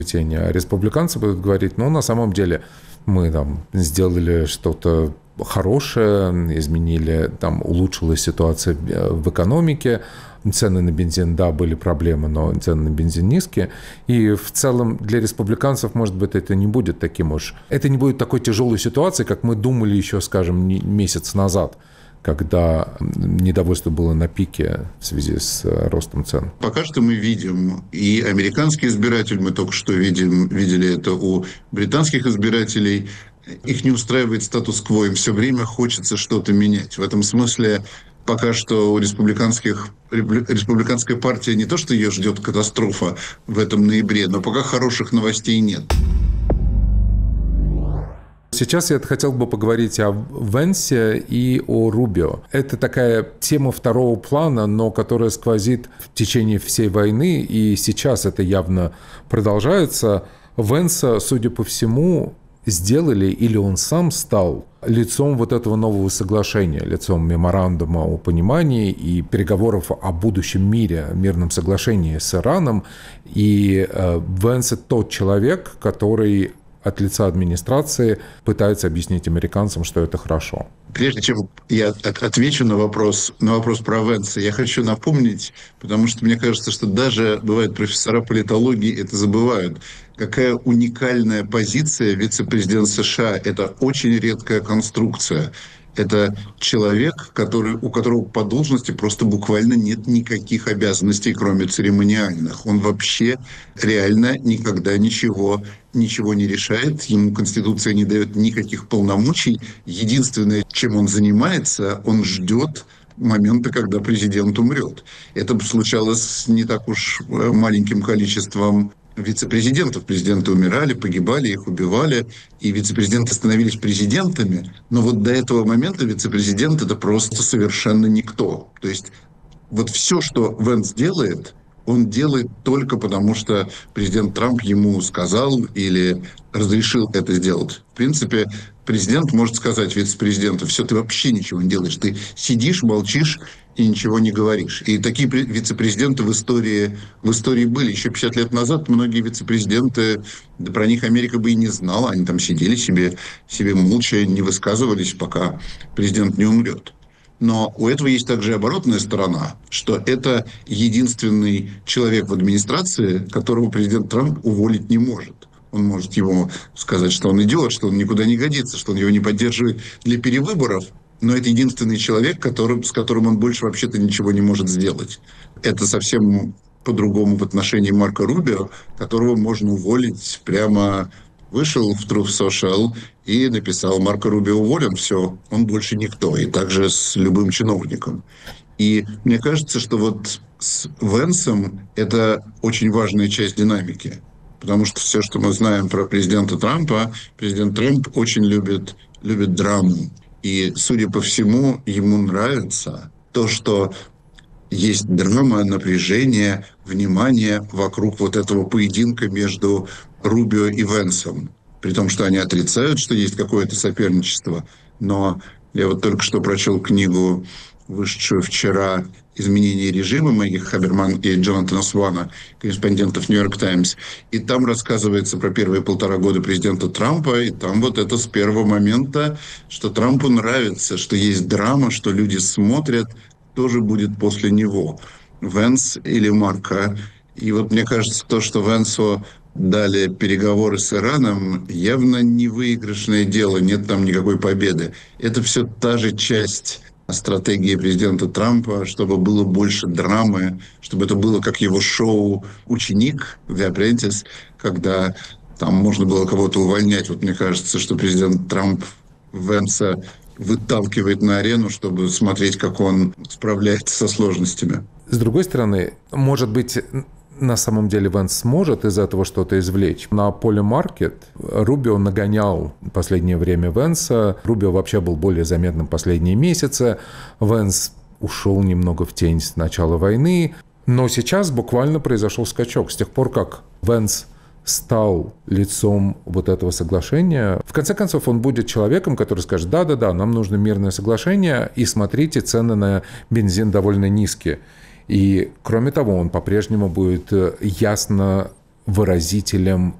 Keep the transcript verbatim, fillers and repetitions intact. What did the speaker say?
тени. А республиканцы будут говорить, ну, на самом деле, мы там сделали что-то хорошее, изменили, там, улучшилась ситуация в экономике, цены на бензин, да, были проблемы, но цены на бензин низкие. И в целом для республиканцев, может быть, это не будет таким уж... Это не будет такой тяжелой ситуации, как мы думали еще, скажем, месяц назад, когда недовольство было на пике в связи с ростом цен. Пока что мы видим, и американский избиратель, мы только что видим, видели это у британских избирателей, их не устраивает статус-кво, им все время хочется что-то менять. В этом смысле пока что у республиканских, республиканская партия не то, что ее ждет катастрофа в этом ноябре, но пока хороших новостей нет. Сейчас я хотел бы поговорить о Венсе и о Рубио. Это такая тема второго плана, но которая сквозит в течение всей войны, и сейчас это явно продолжается. Венса, судя по всему, сделали, или он сам стал лицом вот этого нового соглашения, лицом меморандума о понимании и переговоров о будущем мире, мирном соглашении с Ираном. И э, Венс – тот человек, который от лица администрации пытается объяснить американцам, что это хорошо. Прежде чем я отвечу на вопрос, на вопрос про Венса, я хочу напомнить, потому что мне кажется, что даже, бывает, профессора политологии это забывают, какая уникальная позиция вице-президента США. Это очень редкая конструкция. Это человек, который, у которого по должности просто буквально нет никаких обязанностей, кроме церемониальных. Он вообще реально никогда ничего, ничего не решает. Ему Конституция не дает никаких полномочий. Единственное, чем он занимается, он ждет момента, когда президент умрет. Это случалось с не так уж маленьким количеством вице-президентов. Президенты умирали, погибали, их убивали, и вице-президенты становились президентами. Но вот до этого момента вице-президент – это просто совершенно никто. То есть вот все, что Венс делает, он делает только потому, что президент Трамп ему сказал или разрешил это сделать. В принципе, президент может сказать вице-президенту: все, ты вообще ничего не делаешь, ты сидишь, молчишь и ничего не говоришь. И такие вице-президенты в истории, в истории были. Еще пятьдесят лет назад многие вице-президенты, да про них Америка бы и не знала, они там сидели себе, себе молча, не высказывались, пока президент не умрет. Но у этого есть также и оборотная сторона, что это единственный человек в администрации, которого президент Трамп уволить не может. Он может ему сказать, что он идиот, что он никуда не годится, что он его не поддерживает для перевыборов, но это единственный человек, который, с которым он больше вообще-то ничего не может сделать. Это совсем по-другому в отношении Марко Рубио, которого можно уволить прямо... Вышел в Truth Social и написал: Марко Рубио уволен, все, он больше никто. И также с любым чиновником. И мне кажется, что вот с Венсом это очень важная часть динамики. Потому что все, что мы знаем про президента Трампа, президент Трамп очень любит, любит драму. И, судя по всему, ему нравится то, что есть драма, напряжение, внимание вокруг вот этого поединка между Рубио и Венсом. При том, что они отрицают, что есть какое-то соперничество. Но я вот только что прочел книгу, вышедшую вчера, «Изменение режима» Мэгги Хаберман и Джонатана Свана, корреспондентов «Нью-Йорк Таймс». И там рассказывается про первые полтора года президента Трампа. И там вот это с первого момента, что Трампу нравится, что есть драма, что люди смотрят, кто же будет после него, Венс или Марко. И вот мне кажется, то, что Венсу дали переговоры с Ираном, явно не выигрышное дело, нет там никакой победы. Это все та же часть стратегии президента Трампа, чтобы было больше драмы, чтобы это было как его шоу «Ученик» The Apprentice, когда там можно было кого-то увольнять. Вот мне кажется, что президент Трамп Венса выталкивает на арену, чтобы смотреть, как он справляется со сложностями. С другой стороны, может быть, на самом деле Венс сможет из этого что-то извлечь. На поле маркет Рубио нагонял в последнее время Венса. Рубио вообще был более заметным последние месяцы. Венс ушел немного в тень с начала войны. Но сейчас буквально произошел скачок. С тех пор, как Венс стал лицом вот этого соглашения, в конце концов, он будет человеком, который скажет: да-да-да, нам нужно мирное соглашение, и смотрите, цены на бензин довольно низкие. И, кроме того, он по-прежнему будет ясно выразителем